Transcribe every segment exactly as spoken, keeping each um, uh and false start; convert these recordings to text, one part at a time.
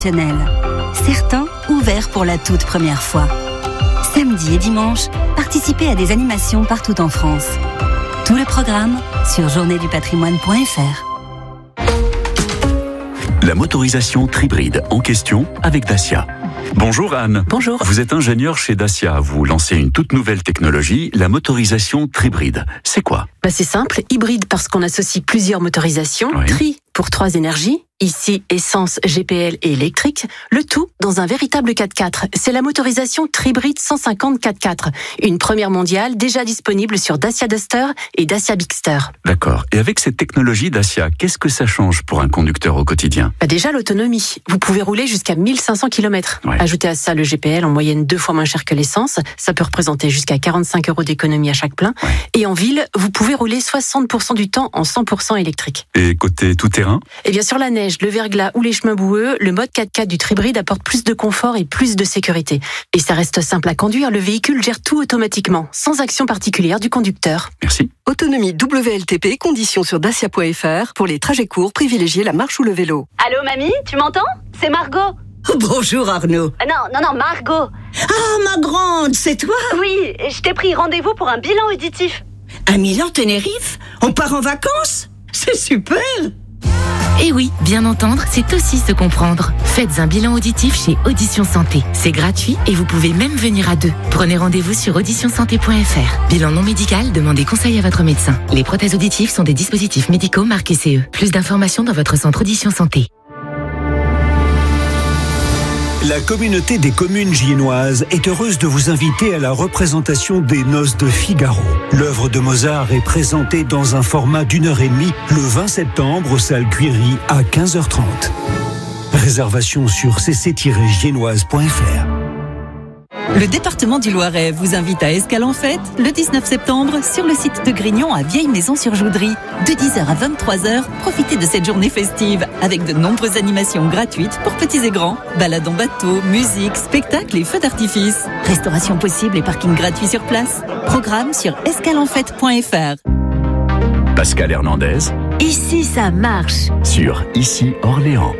Certains ouverts pour la toute première fois. Samedi et dimanche, participez à des animations partout en France. Tout le programme sur journée du patrimoine point f r. La motorisation Tribride en question avec Dacia. Bonjour Anne. Bonjour. Vous êtes ingénieur chez Dacia. Vous lancez une toute nouvelle technologie, la motorisation Tribride. C'est quoi ? Bah c'est simple, hybride parce qu'on associe plusieurs motorisations, Oui. tri pour trois énergies, ici essence, G P L et électrique, le tout dans un véritable quatre-quatre. C'est la motorisation Tribride cent cinquante quatre-quatre, une première mondiale déjà disponible sur Dacia Duster et Dacia Bigster. D'accord. Et avec cette technologie Dacia, qu'est-ce que ça change pour un conducteur au quotidien ? Bah déjà l'autonomie, vous pouvez rouler jusqu'à mille cinq cents kilomètres. Ouais. Ajoutez à ça le G P L en moyenne deux fois moins cher que l'essence, ça peut représenter jusqu'à quarante-cinq euros d'économie à chaque plein. Ouais. Et en ville, vous pouvez rouler soixante pour cent du temps en cent pour cent électrique. Et côté tout-terrain ? Et bien sur la neige, le verglas ou les chemins boueux, le mode quatre-quatre du Tribride apporte plus de confort et plus de sécurité. Et ça reste simple à conduire, le véhicule gère tout automatiquement, sans action particulière du conducteur. Merci. Autonomie W L T P, conditions sur dacia point f r. Pour les trajets courts, privilégiez la marche ou le vélo. Allô mamie, tu m'entends ? C'est Margot. Bonjour Arnaud. Ah non, non, non, Margot. Ah, ma grande, c'est toi? Oui, je t'ai pris rendez-vous pour un bilan auditif. À Milan, Tenerife? On part en vacances? C'est super! Et oui, bien entendre, c'est aussi se comprendre. Faites un bilan auditif chez Audition Santé. C'est gratuit et vous pouvez même venir à deux. Prenez rendez-vous sur audition santé point f r. Bilan non médical, demandez conseil à votre médecin. Les prothèses auditives sont des dispositifs médicaux marqués C E. Plus d'informations dans votre centre Audition Santé. La communauté des communes giennoises est heureuse de vous inviter à la représentation des Noces de Figaro. L'œuvre de Mozart est présentée dans un format d'une heure et demie le vingt septembre aux salles Cuiry à quinze heures trente. Réservation sur c c tiret giennoise point f r. Le département du Loiret vous invite à Escale en Fête le dix-neuf septembre sur le site de Grignon à Vieille-Maison-sur-Joudry. De dix heures à vingt-trois heures, profitez de cette journée festive avec de nombreuses animations gratuites pour petits et grands. Balades en bateau, musique, spectacles et feux d'artifice. Restauration possible et parking gratuit sur place. Programme sur escale en fête point f r. Pascal Hernandez Ici, ça marche. sur Ici Orléans.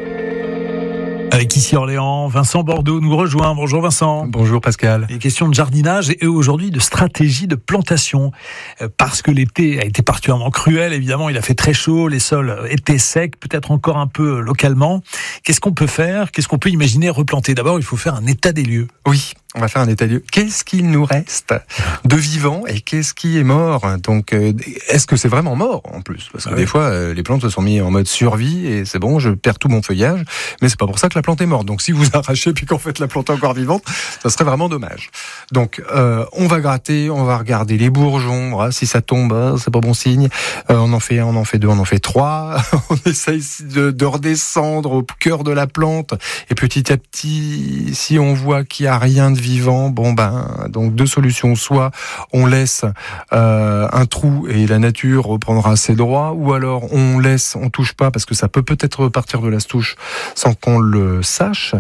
Avec Ici Orléans, Vincent Bordeaux nous rejoint. Bonjour Vincent. Bonjour Pascal. Les questions de jardinage et aujourd'hui de stratégie de plantation. Parce que l'été a été particulièrement cruel, évidemment, il a fait très chaud, les sols étaient secs, peut-être encore un peu localement. Qu'est-ce qu'on peut faire ? Qu'est-ce qu'on peut imaginer replanter ? D'abord, il faut faire un état des lieux. Oui, on va faire un état des lieux. Qu'est-ce qu'il nous reste de vivant et qu'est-ce qui est mort ? Donc, euh, est-ce que c'est vraiment mort en plus ? Parce que ah des oui. fois, euh, les plantes se sont mises en mode survie et c'est bon, je perds tout mon feuillage, mais c'est pas pour ça que la plante est morte. Donc, si vous arrachez puis qu'en fait la plante est encore vivante, ça serait vraiment dommage. Donc, euh, on va gratter, on va regarder les bourgeons. Ah, si ça tombe, ah, c'est pas bon signe. Euh, on en fait un, on en fait deux, on en fait trois. On essaye de, de redescendre au cœur de la plante et petit à petit, si on voit qu'il y a rien de vivant, bon ben, donc deux solutions. Soit on laisse euh, un trou et la nature reprendra ses droits, ou alors on laisse, on touche pas parce que ça peut peut-être repartir de la souche sans qu'on le sache.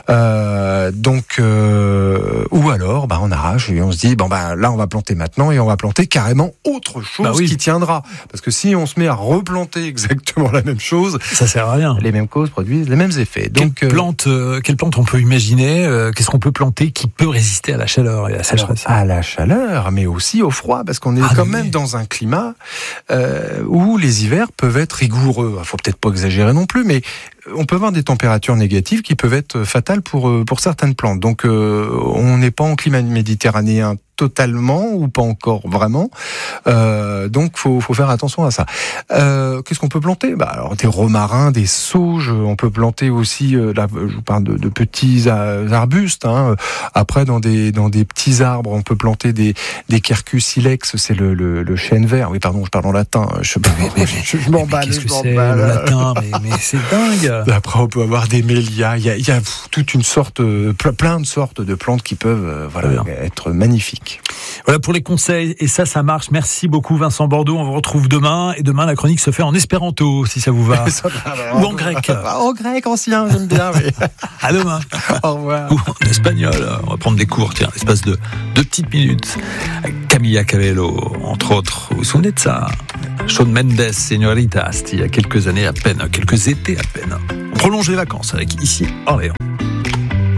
Euh, donc, euh, ou alors, bah on arrache et on se dit bon ben là on va planter maintenant et on va planter carrément autre chose Bah oui. qui tiendra. Parce que si on se met à replanter exactement la même chose, Ça sert à rien. les mêmes causes produisent les mêmes effets. Donc Quelle plante, euh, quelle plante on peut imaginer euh, Qu'est-ce qu'on peut planter qui peut résister à la chaleur et à la sécheresse ? à la chaleur, mais aussi au froid, parce qu'on est Ah quand oui. même dans un climat euh, où les hivers peuvent être rigoureux. Il faut peut-être pas exagérer non plus, mais on peut avoir des températures négatives qui peuvent être fatales pour pour certaines plantes. Donc euh, on n'est pas en climat méditerranéen totalement ou pas encore vraiment. Euh, donc faut faut faire attention à ça. Euh, qu'est-ce qu'on peut planter ? Bah alors des romarins, des sauges. On peut planter aussi. Euh, là, je vous parle de, de petits arbustes. Hein. Après dans des dans des petits arbres, on peut planter des des quercus silex. C'est le, le le chêne vert. Oui pardon, je parle en latin. Je sais pas. Mais, je, je m'emballe. Qu'est-ce je que c'est m'emballe. le latin mais, mais c'est dingue. Après, on peut avoir des mélias. Il y a, il y a toute une sorte, plein de sortes de plantes qui peuvent, euh, voilà, être magnifiques. Voilà pour les conseils. Et ça, ça marche. Merci beaucoup, Vincent Bordeaux. On vous retrouve demain. Et demain, la chronique se fait en espéranto, si ça vous va. Ou en grec. En grec ancien, j'aime bien. Mais... À demain. Au revoir. Ou en espagnol. On va prendre des cours, tiens, l'espace de deux petites minutes. Avec Camilla Cabello, entre autres. Vous vous souvenez de ça ? Shawn Mendes, Señoritas, il y a quelques années à peine, quelques étés à peine. prolonge les vacances avec ici Orléans.